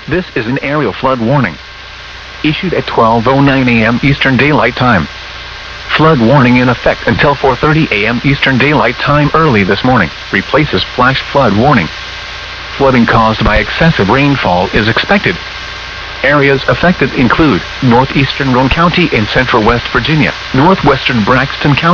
This is an aerial flood warning. Issued at 12:09 a.m. Eastern Daylight Time. Flood warning in effect until 4:30 a.m. Eastern Daylight Time early this morning. Replaces flash flood warning. Flooding caused by excessive rainfall is expected. Areas affected include northeastern Roane County in central West Virginia, northwestern Braxton County,